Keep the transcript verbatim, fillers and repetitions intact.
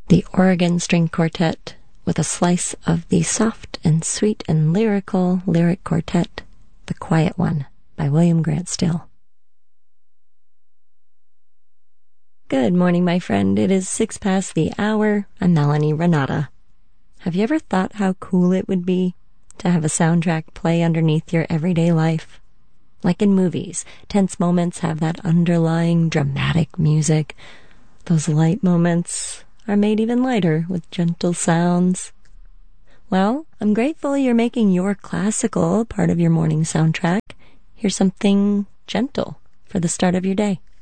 The Oregon String Quartet, with a slice of the soft and sweet and lyrical lyric quartet, The Quiet One, by William Grant Still. Good morning, my friend. It is six past the hour. I'm Melanie Renata. Have you ever thought how cool it would be to have a soundtrack play underneath your everyday life? Like in movies, tense moments have that underlying dramatic music. Those light moments are made even lighter with gentle sounds. Well, I'm grateful you're making your classical part of your morning soundtrack. Here's something gentle for the start of your day.